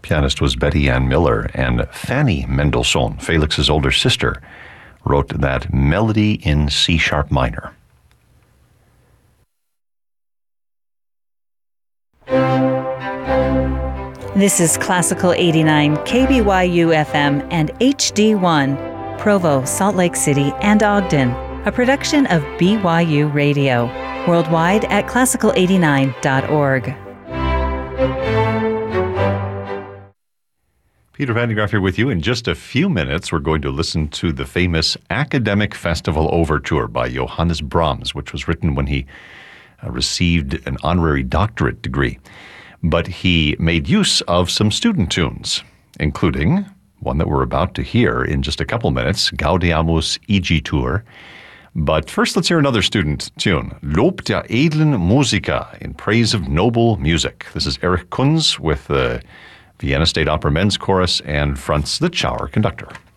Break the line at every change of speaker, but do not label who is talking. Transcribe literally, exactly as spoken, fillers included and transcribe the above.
pianist was Betty Ann Miller, and Fanny Mendelssohn, Felix's older sister, wrote that melody in C-sharp minor.
This is Classical eighty-nine, K B Y U F M and H D one, Provo, Salt Lake City, and Ogden, a production of B Y U Radio, worldwide at classical eighty-nine dot org.
Peter Van de Graaff here with you. In just a few minutes, we're going to listen to the famous Academic Festival Overture by Johannes Brahms, which was written when he uh, received an honorary doctorate degree. But he made use of some student tunes, including one that we're about to hear in just a couple minutes, Gaudeamus Igitur. But first, let's hear another student tune, Lob der edlen Musiker, in praise of noble music. This is Erich Kunz with the Vienna State Opera Men's Chorus and Franz Litzschauer, conductor.